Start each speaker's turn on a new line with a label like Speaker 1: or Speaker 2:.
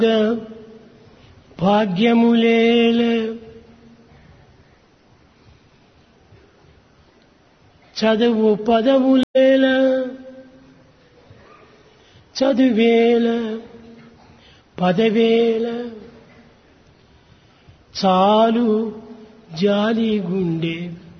Speaker 1: భాగ్యములేల చదువు పదవులేల చదువేల పదవేల చాలు జాలి గుండె